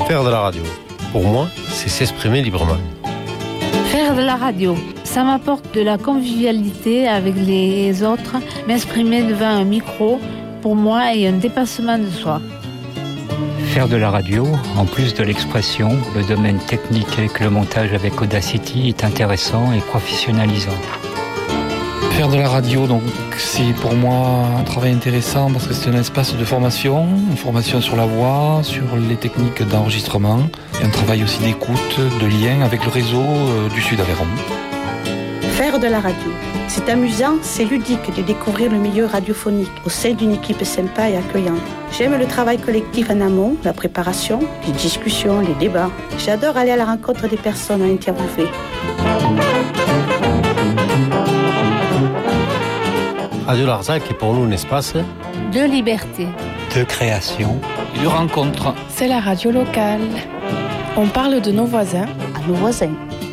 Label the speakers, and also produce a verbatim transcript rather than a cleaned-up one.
Speaker 1: Faire de la radio, pour moi, c'est s'exprimer librement.
Speaker 2: Faire de la radio, ça m'apporte de la convivialité avec les autres, m'exprimer devant un micro, pour moi, est un dépassement de soi.
Speaker 3: Faire de la radio, en plus de l'expression, le domaine technique avec le montage avec Audacity est intéressant et professionnalisant.
Speaker 4: Faire de la radio, donc, c'est pour moi un travail intéressant parce que c'est un espace de formation, une formation sur la voix, sur les techniques d'enregistrement, et un travail aussi d'écoute, de lien avec le réseau du Sud-Aveyron.
Speaker 5: Faire de la radio, c'est amusant, c'est ludique de découvrir le milieu radiophonique au sein d'une équipe sympa et accueillante. J'aime le travail collectif en amont, la préparation, les discussions, les débats. J'adore aller à la rencontre des personnes à interviewer.
Speaker 1: Radio Larzac est pour nous un espace
Speaker 2: de liberté,
Speaker 3: de création
Speaker 4: et de rencontre.
Speaker 6: C'est la radio locale. On parle de nos voisins
Speaker 5: à nos voisins.